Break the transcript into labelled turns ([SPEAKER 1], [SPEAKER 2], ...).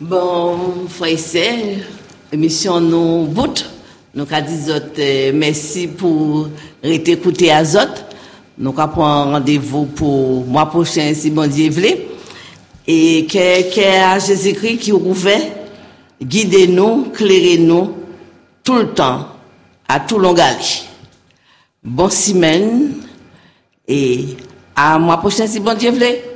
[SPEAKER 1] Bon, frère et sœurs, émission nous bout. Nous avons dit merci pour écouter à Zot. Nous avons pris un rendez-vous pour mois prochain, si bon Dieu veut. Et que Jésus-Christ qui ouvert, guidez-nous, clairez-nous tout le temps, à tout longali. Bon semaine et à mois prochain, si bon Dieu veut.